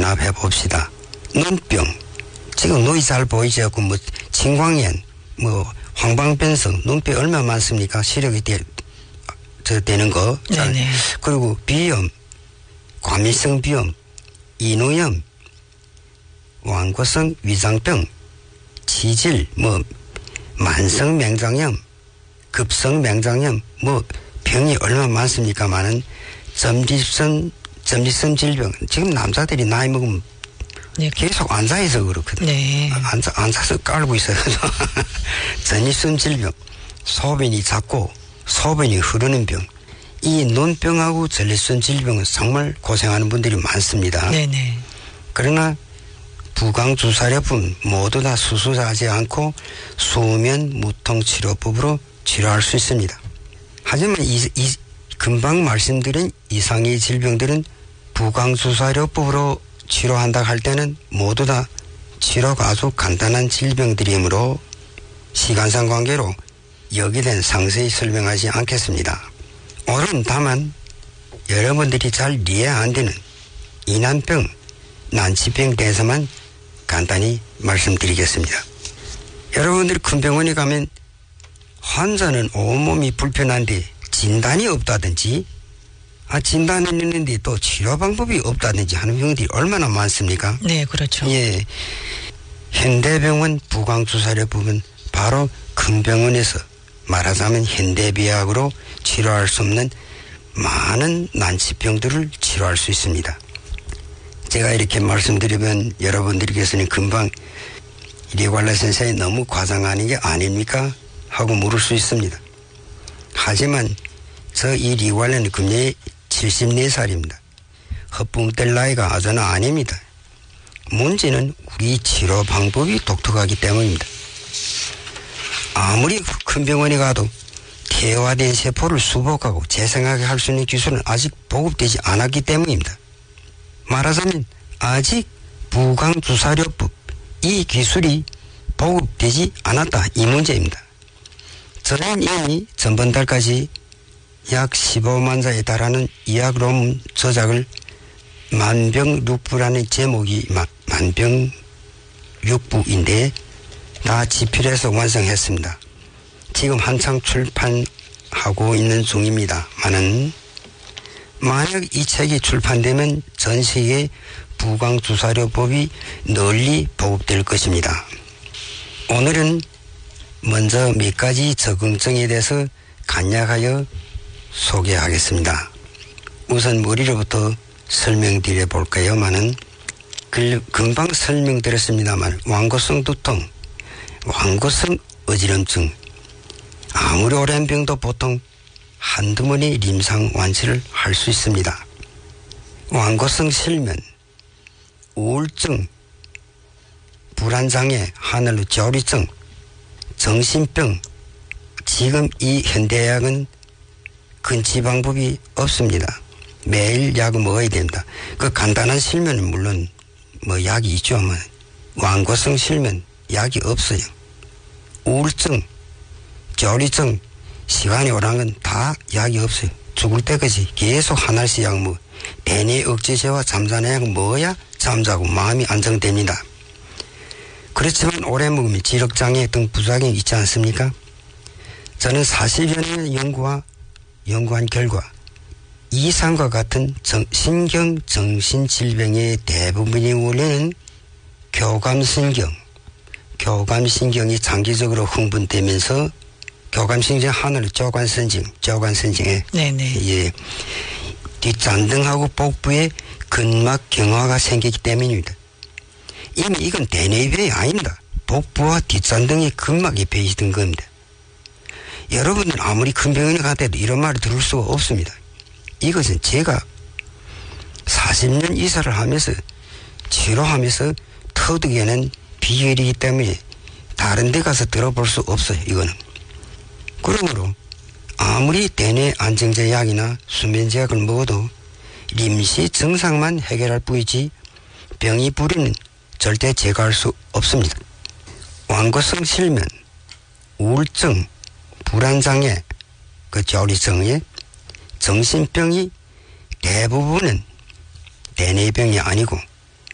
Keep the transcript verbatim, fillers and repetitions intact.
연합해 봅시다. 눈병. 지금 눈이 잘 보이지 않고 뭐青光眼, 뭐 황방변성, 눈병 얼마나 많습니까? 시력이 되, 저 되는 거. 네네. 그리고 비염, 과민성 비염, 인후염, 완고성 위장병, 치질, 뭐 만성 맹장염, 급성 맹장염, 뭐 병이 얼마나 많습니까만은 점집성 점집성 질병. 지금 남자들이 나이 먹으면 네. 계속 앉아있어 그렇거든요. 네. 앉아, 앉아서 깔고 있어요. 전립선 질병, 소변이 작고 소변이 흐르는 병. 이 눈병하고 전립선 질병은 정말 고생하는 분들이 많습니다. 네네. 그러나 부강주사료품 모두 다 수술하지 않고 수면 무통치료법으로 치료할 수 있습니다. 하지만 이, 이 금방 말씀드린 이상의 질병들은 부강주사료법으로 치료한다 할 때는 모두 다 치료가 아주 간단한 질병들이므로 시간상 관계로 여기에 대한 상세히 설명하지 않겠습니다. 오늘은 다만 여러분들이 잘 이해 안 되는 이난병, 난치병 대해서만 간단히 말씀드리겠습니다. 여러분들이 큰 병원에 가면 환자는 온몸이 불편한데 진단이 없다든지 아, 진단은 있는데 또 치료 방법이 없다든지 하는 병들이 얼마나 많습니까? 네, 그렇죠. 예. 현대병원 부강주사료법은 바로 큰 병원에서 말하자면 현대비약으로 치료할 수 없는 많은 난치병들을 치료할 수 있습니다. 제가 이렇게 말씀드리면 여러분들께서는 금방 리괄라 선생이 너무 과장하는 게 아닙니까? 하고 물을 수 있습니다. 하지만 저 이 리괄라는 금년에 칠십사 살입니다. 헛붕 뗄 나이가 아주는 아닙니다. 문제는 우리 치료 방법이 독특하기 때문입니다. 아무리 큰 병원에 가도 퇴화된 세포를 수복하고 재생하게 할 수 있는 기술은 아직 보급되지 않았기 때문입니다. 말하자면 아직 부강주사료법 이 기술이 보급되지 않았다 이 문제입니다. 저는 이미 전번달까지 약 십오만 자에 달하는 의학論저작을 만병육부라는 제목이 만병육부인데 다 집필해서 완성했습니다. 지금 한창 출판하고 있는 중입니다만은 만약 이 책이 출판되면 전 세계 부강주사료법이 널리 보급될 것입니다. 오늘은 먼저 몇 가지 적응증에 대해서 간략하여 소개하겠습니다. 우선 머리로부터 설명드려 볼까요만은 금방 설명드렸습니다만 완고성 두통, 완고성 어지럼증, 아무리 오랜 병도 보통 한두 번의 임상 완치를 할 수 있습니다. 완고성 실면, 우울증, 불안장애, 하늘로 조리증, 정신병, 지금 이 현대의학은 근치 방법이 없습니다. 매일 약을 먹어야 됩니다. 그 간단한 실면은 물론 뭐 약이 있죠. 뭐 완고성 실면 약이 없어요. 우울증, 조리증, 시간이 오라는 건 다 약이 없어요. 죽을 때까지 계속 하나씩 약 먹어. 배뇌 억제제와 잠자는 약 먹어야 잠자고 마음이 안정됩니다. 그렇지만 오래 먹으면 지력장애 등 부작용이 있지 않습니까? 저는 사십여 년의 연구와 연구한 결과 이상과 같은 정, 신경정신질병의 대부분의 원인은 교감신경, 교감신경이 장기적으로 흥분되면서 교감신경 하나를 조관선징, 조관선징에 네네. 예, 뒷잔등하고 복부에 근막 경화가 생기기 때문입니다. 이미 이건 대뇌병이 아닙니다. 복부와 뒷잔등에 근막이 배이던 겁니다. 여러분은 아무리 큰 병원에 가더라도 이런 말을 들을 수가 없습니다. 이것은 제가 사십 년 이사를 하면서 치료하면서 터득해낸 비결이기 때문에 다른 데 가서 들어볼 수 없어요. 이거는. 그러므로 아무리 대뇌 안정제 약이나 수면제 약을 먹어도 임시 증상만 해결할 뿐이지 병이 뿌리는 절대 제거할 수 없습니다. 완고성 실면, 우울증, 불안장애, 그 조리증의 정신병이 대부분은 대뇌병이 아니고